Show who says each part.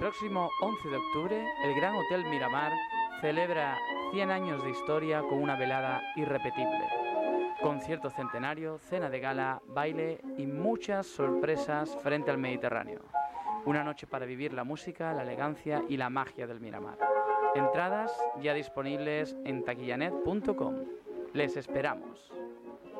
Speaker 1: próximo 11 de octubre, el Gran Hotel Miramar celebra 100 años de historia con una velada irrepetible. Concierto centenario, cena de gala, baile y muchas sorpresas frente al Mediterráneo. Una noche para vivir la música, la elegancia y la magia del Miramar. Entradas ya disponibles en taquillanet.com. Les esperamos.